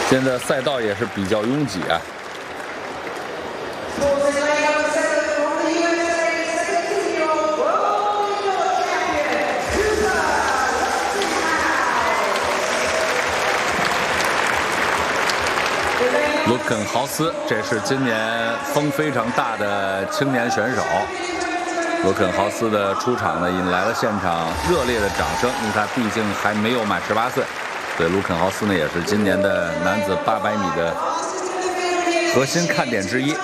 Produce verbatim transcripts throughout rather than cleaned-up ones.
现在赛道也是比较拥挤啊。卢肯豪斯，这是今年风非常大的青年选手。卢肯豪斯的出场呢，引来了现场热烈的掌声，因为他毕竟还没有满十八岁。所以卢肯豪斯呢，也是今年的男子八百米的核心看点之一。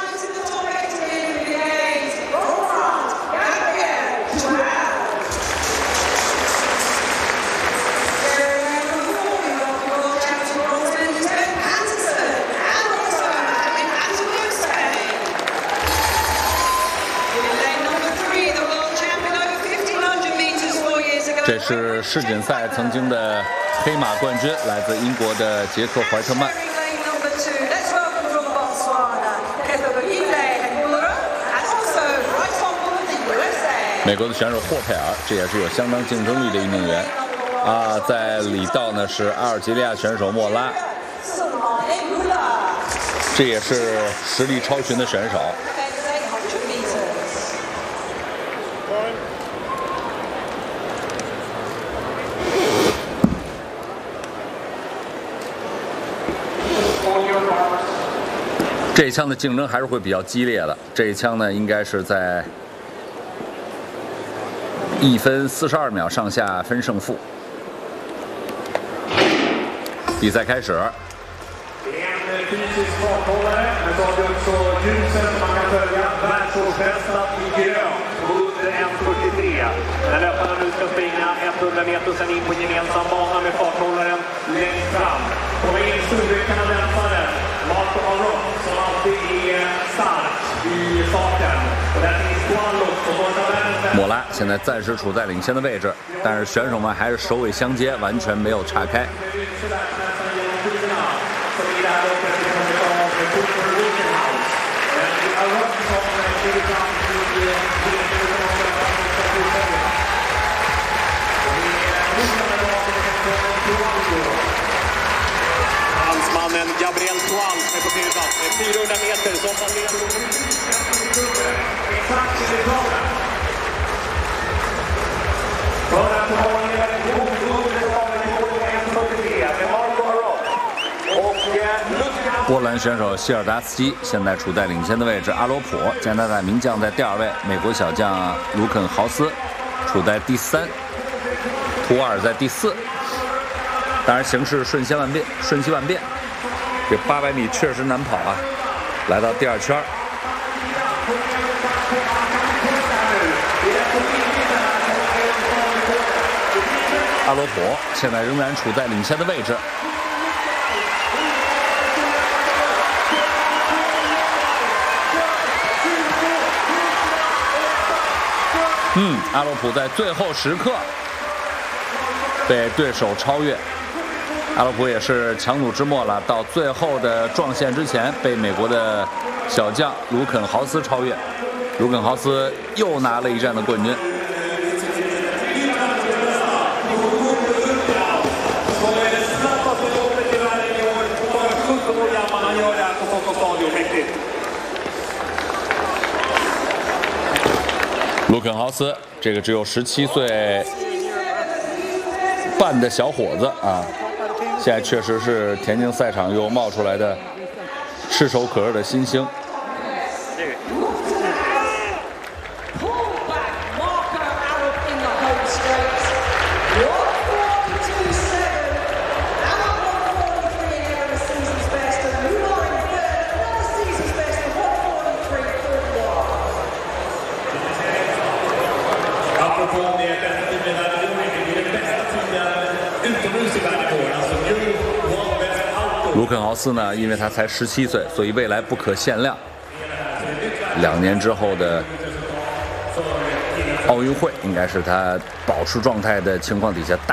这是世锦赛曾经的黑马冠军，来自英国的杰克·怀特曼。美国的选手霍佩尔，这也是有相当竞争力的运动员啊。在里道呢是阿尔及利亚选手莫拉，这也是实力超群的选手。这一枪的竞争还是会比较激烈的。这一枪呢，应该是在一分四十二秒上下分胜负。比赛开始。 När löparna nu ska springa hundra meter sen in på gemensam bana med farthållaren längst fram. Kommer in storkanadensaren Marco Arrow som alltid är stark i farten. Och där finns Guallo som var världen. 莫拉现在暂时处在领先的位置，但是选手们还是首尾相接，完全没有岔开。 Fransmannen Gabriel Toal är på tur med fyrahundra meter som passerar. Exakt i planen. För att ha en väldigt Marco Arrow. Och 波兰选手希尔达斯基现在处在领先的位置，阿罗普加拿大名将在第二位，美国小将卢肯豪斯处在第三，图尔在第四。当然形势瞬息万变，瞬息万变，这八百米确实难跑啊！来到第二圈，阿罗普现在仍然处在领先的位置。嗯，阿罗普在最后时刻被对手超越。阿罗普也是强弩之末了，到最后的撞线之前被美国的小将卢肯豪斯超越，卢肯豪斯又拿了一站的冠军。卢肯豪斯这个只有十七岁半的小伙子啊。现在确实是田径赛场又冒出来的炙手可热的新星。卢肯豪斯呢，因为他才十七岁，所以未来不可限量。两年之后的奥运会，应该是他保持状态的情况底下大